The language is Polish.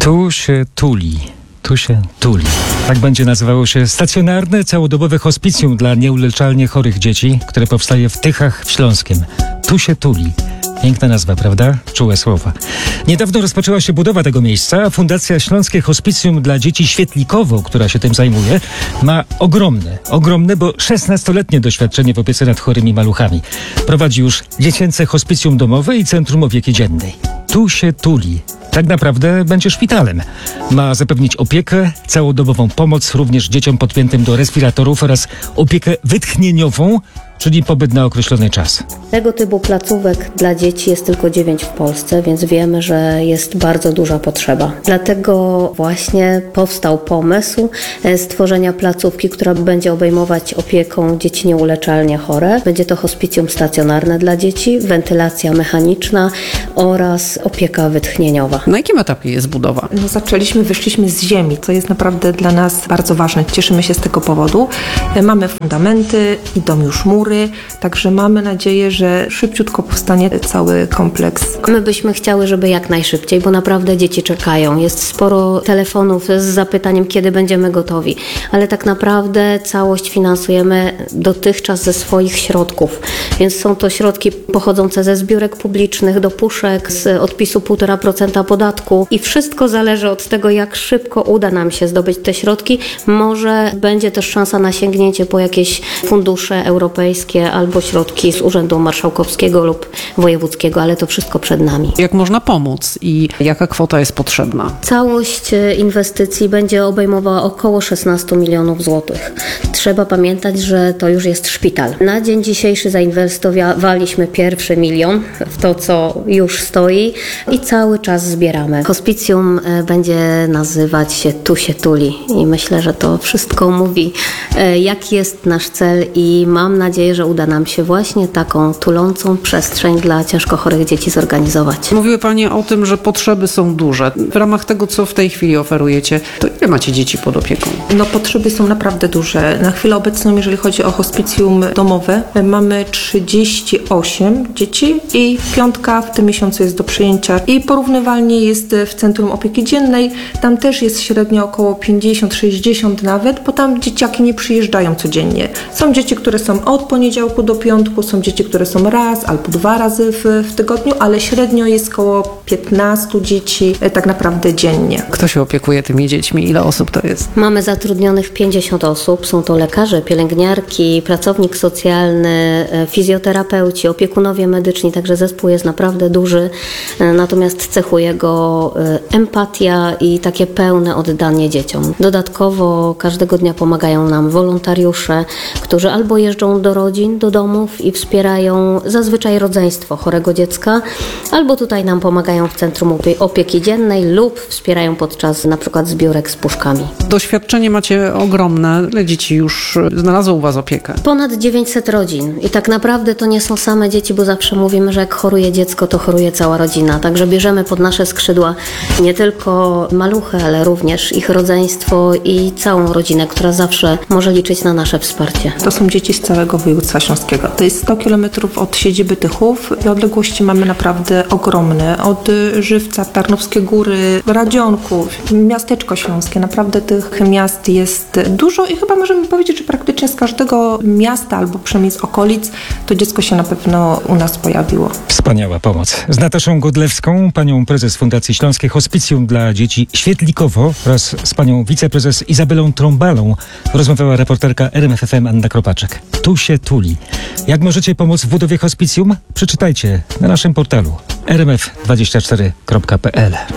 Tu się tuli. Tu się tuli. Tak będzie nazywało się stacjonarne, całodobowe hospicjum dla nieuleczalnie chorych dzieci, które powstaje w Tychach w Śląskiem. Tu się tuli. Piękna nazwa, prawda? Czułe słowa. Niedawno rozpoczęła się budowa tego miejsca, a Fundacja Śląskie Hospicjum dla Dzieci Świetlikowo, która się tym zajmuje, ma ogromne, bo 16-letnie doświadczenie w opiece nad chorymi maluchami. Prowadzi już dziecięce hospicjum domowe i centrum opieki dziennej. Tu się tuli. Tak naprawdę będzie szpitalem. Ma zapewnić opiekę, całodobową pomoc również dzieciom podpiętym do respiratorów oraz opiekę wytchnieniową, czyli pobyt na określony czas. Tego typu placówek dla dzieci jest tylko 9 w Polsce, więc wiemy, że jest bardzo duża potrzeba. Dlatego właśnie powstał pomysł stworzenia placówki, która będzie obejmować opieką dzieci nieuleczalnie chore. Będzie to hospicjum stacjonarne dla dzieci, wentylacja mechaniczna oraz opieka wytchnieniowa. Na jakim etapie jest budowa? Wyszliśmy z ziemi, co jest naprawdę dla nas bardzo ważne. Cieszymy się z tego powodu. Mamy fundamenty, idą już mury, także mamy nadzieję, że szybciutko powstanie cały kompleks. My byśmy chciały, żeby jak najszybciej, bo naprawdę dzieci czekają. Jest sporo telefonów z zapytaniem, kiedy będziemy gotowi, ale tak naprawdę całość finansujemy dotychczas ze swoich środków, więc są to środki pochodzące ze zbiórek publicznych, dopuszek, z odpisu 1,5% podatku i wszystko zależy od tego, jak szybko uda nam się zdobyć te środki. Może będzie też szansa na sięgnięcie po jakieś fundusze europejskie albo środki z Urzędu Marszałkowskiego lub Wojewódzkiego, ale to wszystko przed nami. Jak można pomóc i jaka kwota jest potrzebna? Całość inwestycji będzie obejmowała około 16 milionów złotych. Trzeba pamiętać, że to już jest szpital. Na dzień dzisiejszy zainwestowaliśmy pierwszy milion w to, co już stoi i cały czas zbieramy. Hospicjum będzie nazywać się Tu się tuli i myślę, że to wszystko mówi, jaki jest nasz cel i mam nadzieję, że uda nam się właśnie taką tulącą przestrzeń dla ciężko chorych dzieci zorganizować. Mówiły Panie o tym, że potrzeby są duże. W ramach tego, co w tej chwili oferujecie, to ile macie dzieci pod opieką? Potrzeby są naprawdę duże. Na chwilę obecną, jeżeli chodzi o hospicjum domowe, mamy 38 dzieci i 5 w tym miesiącu jest do przyjęcia. I porównywalnie jest w Centrum Opieki Dziennej. Tam też jest średnio około 50-60 nawet, bo tam dzieciaki nie przyjeżdżają codziennie. Są dzieci, które są od poniedziałku do piątku, są dzieci, które są raz albo 2 razy w tygodniu, ale średnio jest około 15 dzieci tak naprawdę dziennie. Kto się opiekuje tymi dziećmi? Ile osób to jest? Mamy zatrudnionych 50 osób. Są to lekarze, pielęgniarki, pracownik socjalny, fizjoterapeuci, opiekunowie medyczni, także zespół jest naprawdę duży. Natomiast cechuje go empatia i takie pełne oddanie dzieciom. Dodatkowo każdego dnia pomagają nam wolontariusze, którzy albo jeżdżą do rodzin, do domów i wspierają zazwyczaj rodzeństwo chorego dziecka, albo tutaj nam pomagają w Centrum Opieki Dziennej lub wspierają podczas na przykład zbiórek z puszkami. Doświadczenie macie ogromne. Ile dzieci już znalazło u Was opiekę? Ponad 900 rodzin i tak naprawdę to nie są same dzieci, bo zawsze mówimy, że jak choruje dziecko, to choruje cała rodzina. Także bierzemy pod nasze skrzydła nie tylko maluchy, ale również ich rodzeństwo i całą rodzinę, która zawsze może liczyć na nasze wsparcie. To są dzieci z całego województwa śląskiego. To jest 100 km od siedziby Tychów i odległości mamy naprawdę ogromne. Od Żywca, Tarnowskie Góry, Radzionków, miasteczko śląskie. Naprawdę tych miast jest dużo i chyba możemy powiedzieć, że praktycznie z każdego miasta albo przynajmniej z okolic to dziecko się na pewno u nas pojawiło. Wspaniała pomoc. Z Nataszą Godlewską, panią prezes Fundacji Śląskie Hospicjum dla Dzieci Świetlikowo oraz z panią wiceprezes Izabelą Trąbalą rozmawiała reporterka RMF FM Anna Kropaczek. Tu się tuli. Jak możecie pomóc w budowie hospicjum? Przeczytajcie na naszym portalu rmf24.pl.